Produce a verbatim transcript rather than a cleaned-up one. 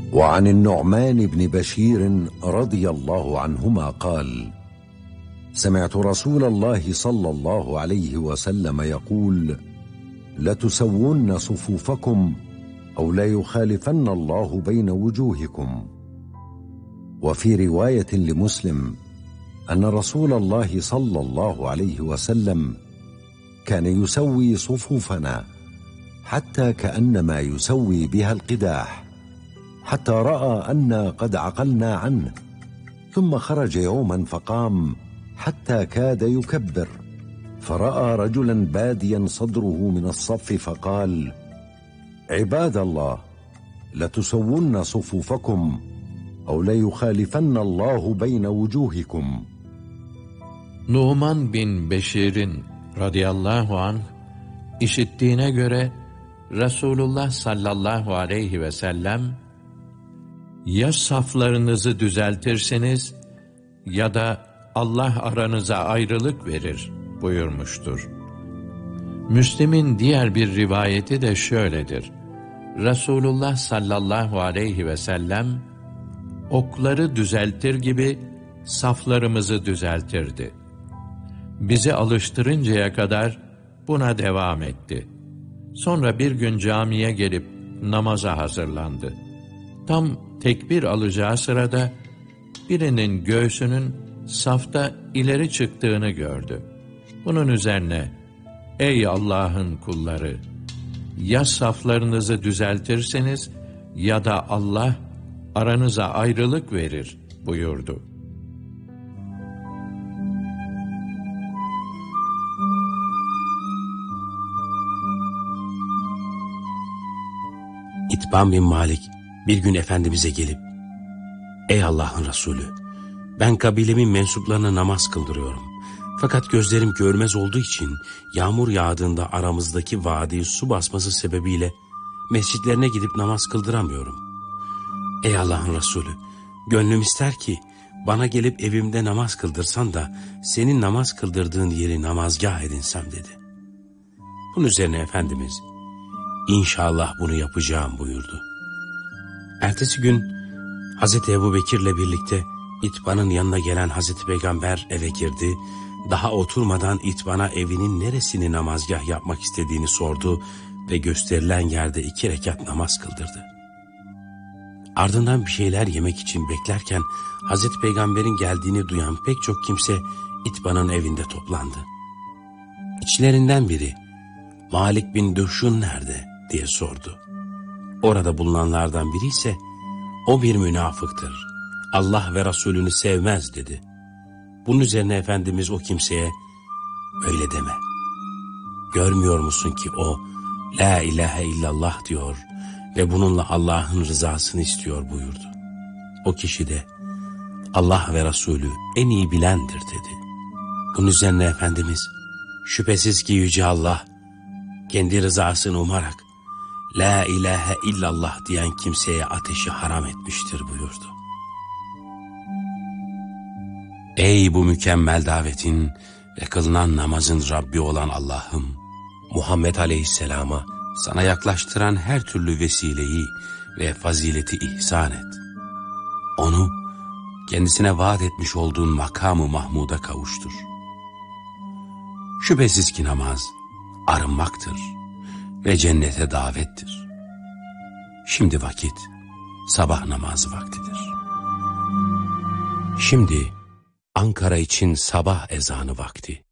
وعن النعمان بن بشير رضي الله عنهما قال: سمعت رسول الله صلى الله عليه وسلم يقول: لتسون صفوفكم أو لا يخالفن الله بين وجوهكم. وفي رواية لمسلم أن رسول الله صلى الله عليه وسلم كان يسوي صفوفنا حتى كأنما يسوي بها القداح، حتى رأى أنا قد عقلنا عنه، ثم خرج يوما فقام حتى كاد يكبر، فرأى رجلا باديا صدره من الصف فقال: عباد الله، لتسون صفوفكم أو ليخالفن الله بين وجوهكم. Numan bin Beşir'in radıyallahu anh işittiğine göre Resulullah sallallahu aleyhi ve sellem, ya saflarınızı düzeltirsiniz ya da Allah aranıza ayrılık verir buyurmuştur. Müslim'in diğer bir rivayeti de şöyledir: Resulullah sallallahu aleyhi ve sellem okları düzeltir gibi saflarımızı düzeltirdi. Bizi alıştırıncaya kadar buna devam etti. Sonra bir gün camiye gelip namaza hazırlandı. Tam tekbir alacağı sırada birinin göğsünün safta ileri çıktığını gördü. Bunun üzerine, ey Allah'ın kulları, ya saflarınızı düzeltirseniz ya da Allah aranıza ayrılık verir buyurdu. İtban bin Malik bir gün Efendimiz'e gelip: Ey Allah'ın Resulü, ben kabilemin mensuplarına namaz kıldırıyorum. Fakat gözlerim görmez olduğu için yağmur yağdığında aramızdaki vadiyi su basması sebebiyle mescitlerine gidip namaz kıldıramıyorum. Ey Allah'ın Resulü, gönlüm ister ki bana gelip evimde namaz kıldırsan da senin namaz kıldırdığın yeri namazgâh edinsem dedi. Bunun üzerine Efendimiz, İnşallah bunu yapacağım buyurdu. Ertesi gün Hazreti Ebubekir'le birlikte İtban'ın yanına gelen Hazreti Peygamber eve girdi. Daha oturmadan İtban'a evinin neresini namazgah yapmak istediğini sordu ve gösterilen yerde iki rekat namaz kıldırdı. Ardından bir şeyler yemek için beklerken Hazreti Peygamber'in geldiğini duyan pek çok kimse İtban'ın evinde toplandı. İçlerinden biri, Malik bin Duşun nerede diye sordu. Orada bulunanlardan biri ise, o bir münafıktır, Allah ve Resulünü sevmez dedi. Bunun üzerine Efendimiz o kimseye, öyle deme, görmüyor musun ki o La ilahe illallah diyor ve bununla Allah'ın rızasını istiyor buyurdu. O kişi de, Allah ve Resulü en iyi bilendir dedi. Bunun üzerine Efendimiz, şüphesiz ki Yüce Allah kendi rızasını umarak La ilahe illallah diyen kimseye ateşi haram etmiştir buyurdu. Ey bu mükemmel davetin ve kılınan namazın Rabbi olan Allah'ım, Muhammed Aleyhisselam'a sana yaklaştıran her türlü vesileyi ve fazileti ihsan et. Onu kendisine vaat etmiş olduğun makamı Mahmud'a kavuştur. Şüphesiz ki namaz arınmaktır ve cennete davettir. Şimdi vakit sabah namazı vaktidir. Şimdi Ankara için sabah ezanı vakti.